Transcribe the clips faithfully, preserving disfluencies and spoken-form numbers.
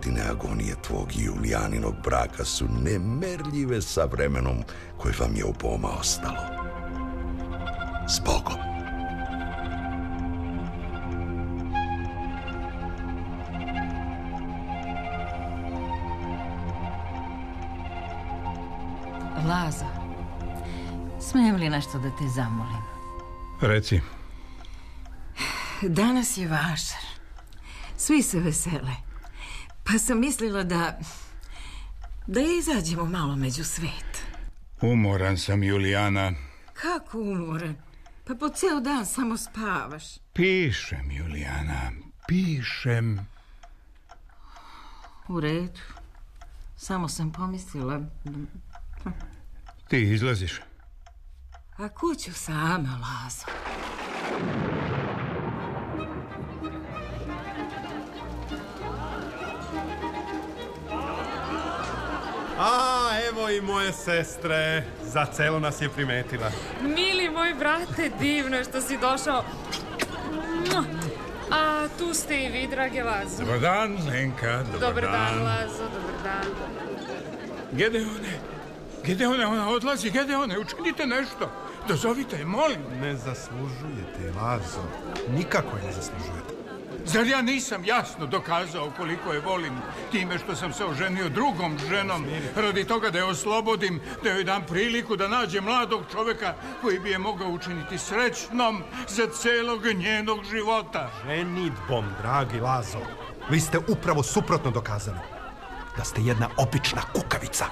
godine agonije tvog i Julijaninog braka su nemerljive sa vremenom koje vam je u poma ostalo. S Bogom. Lazo, smijem li nešto da te zamolim? Reci. Danas je Vašar. Svi se vesele. Pa sam mislila da... da izađemo malo među svet. Umoran sam, Julijana. Kako umoran? Pa po ceo dan samo spavaš. Pišem, Julijana, pišem. U redu. Samo sam pomislila... Ti izlaziš? A kuću sama, Lazo. A, evo i moje sestre. Za celo nas je primetila. Mili moj brate, divno je što si došao. A tu ste i vi, drage Lazo. Dobar dan, Lenka, dobar, dobar dan. dan. Dobar dan, Lazo, dobar dan. Gedeone, Gedeone, ona odlazi, Gedeone, učinite nešto. Dozovite je, molim. Ne zaslužujete, Lazo. Nikako je ne zaslužujete. Zar ja nisam jasno dokazao koliko je volim time što sam se oženio drugom ženom, radi toga da je oslobodim, da joj dam priliku da nađe mladog čoveka koji bi je mogao učiniti srećnom za celog njenog života. Ženidbom, dragi Lazo. Vi ste upravo suprotno dokazali. Da ste jedna obična kukavica.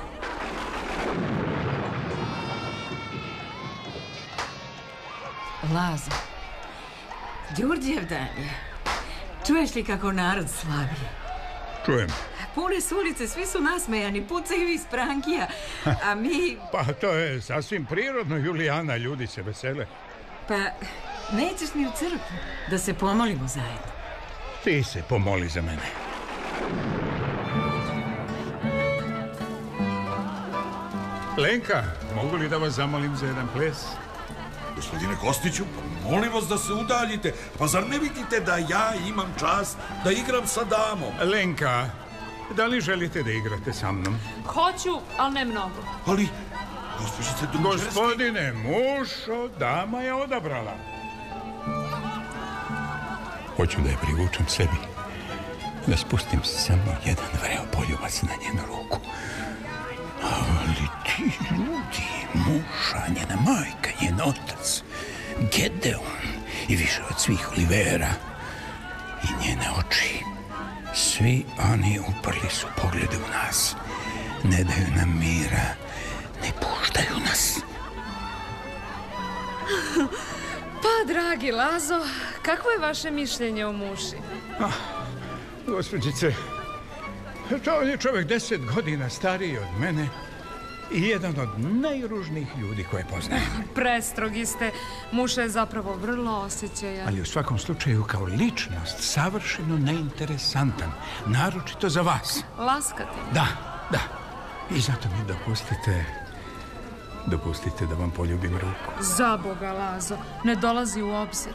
Lazo, Đurđev dan je. Čuješ li kako narod slavi? Čujem. Pune su ulice, svi su nasmejani, pucaju iz prankija, a mi... Pa to je sasvim prirodno, Julijana, ljudi se vesele. Pa nećeš ni u crkvu da se pomolimo zajedno? Ti se pomoli za mene. Lenka, mogu li da vas zamolim za jedan ples? Gospodine Kostiću, molim vas da se udaljite. Pa zar ne vidite da ja imam čast da igram sa damom? Lenka, da li želite da igrate sa mnom? Hoću, ali ne mnogo. Ali, gospođice Dunčevski... Gospodine Mušo, dama je odabrala. Hoću da je privučem sebi. Da spustim samo jedan vreo poljubac na njenu ruku. Ali ti ljudi, Muša, njena majka, njen otac, Gedeon i više od svih Olivera i njene oči, svi oni uprli su poglede u nas, ne daju nam mira, ne puštaju nas. Pa, dragi Lazo, kakvo je vaše mišljenje o Muši? Ah, gospođice, to je čovjek deset godina stariji od mene i jedan od najružnijih ljudi koje poznajem. Prestrogi ste. Muša je zapravo vrlo osjećajan. Ali u svakom slučaju kao ličnost savršeno neinteresantan, naročito za vas. Laskate? Da, da. I zato mi dopustite, dopustite da vam poljubim ruku. Za Boga, Lazo, ne dolazi u obzir.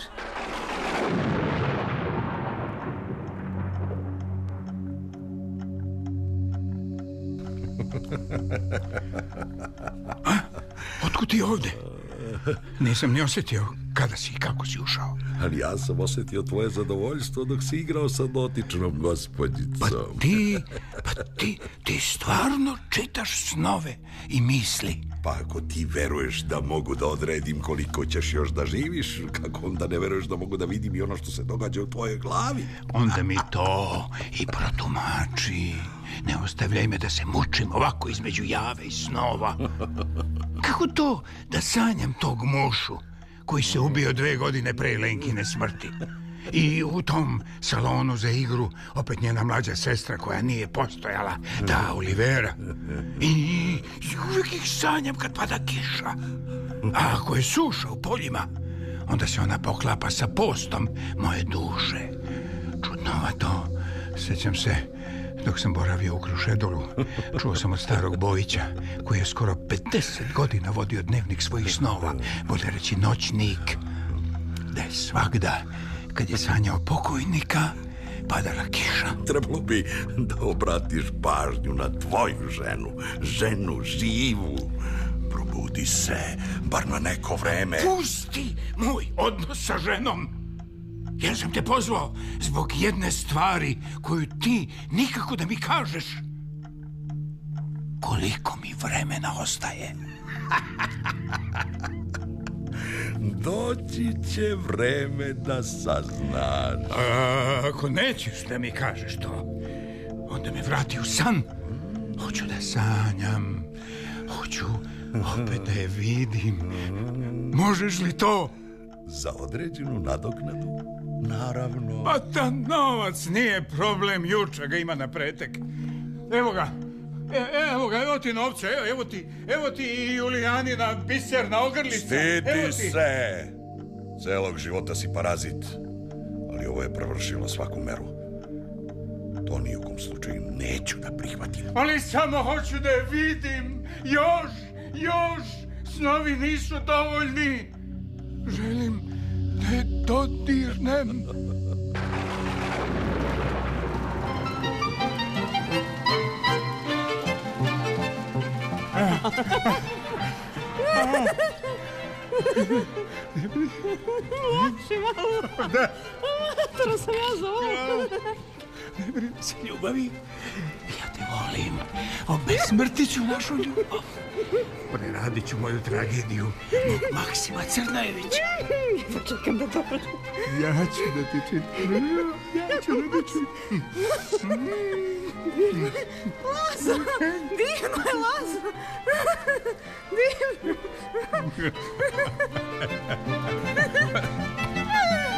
A? Otkud ti ovdje? Nisam ni osjetio kada si i kako si ušao. Ali ja sam osjetio tvoje zadovoljstvo dok si igrao sa dotičnom gospođicom. Pa ti, pa ti, ti stvarno čitaš snove i misli. Pa ako ti veruješ da mogu da odredim koliko ćeš još da živiš, kako onda ne veruješ da mogu da vidim i ono što se događa u tvojoj glavi? Onda mi to i protumači. Ne ostavljaj me da se mučim ovako između jave i snova. Kako to da sanjam tog Mušu koji se ubio dve godine pre Lenkine smrti? I u tom salonu za igru opet njena mlađa sestra koja nije postojala, ta Olivera. I, i uvijek ih sanjam kad pada kiša. A ako je suša u poljima, onda se ona poklapa sa postom moje duše. Čudnovato, sjećam se, dok sam boravio u Krušedolu, čuo sam od starog Bojića, koji je skoro pedeset godina vodio dnevnik svojih snova, bolje reći noćnik, da je svagda, kad je sanjao pokojnika, padala kiša. Trebalo bi da obratiš pažnju na tvoju ženu. Ženu živu. Probudi se, bar na neko vreme. Pusti moj odnos sa ženom. Ja sam te pozvao zbog jedne stvari koju ti nikako da mi kažeš. Koliko mi vremena ostaje? Doći će vreme da saznaš. A, ako nećeš da mi kažeš to, onda me vrati u san. Hoću da sanjam. Hoću opet da je vidim. Možeš li to? Za određenu nadoknadu? Naravno. Pa da novac nije problem, jučer ga ima na pretek. Evo ga. E, evo ga, evo ti novce, evo, evo ti, evo ti i Julijanina biserna ogrlica. Stidi se! Celog života si parazit, ali ovo je prevršilo svaku meru. To ni u kom slučaju neću da prihvatim. Ali samo hoću da je vidim. Još, još, snovi nisu dovoljni. Želim da je dodirnem. Lakše malo. Da. To sam ja zove. Ne brini se, ljubavi. Ja te volim. Obesmrtit ću našu ljubav. Preradit ću moju tragediju mog Maksima Crnajevića. Počekam da to... Ja ću da ti čitam. Ja ću da ti čitam. Lazo! Divno je, Lazo! Divno!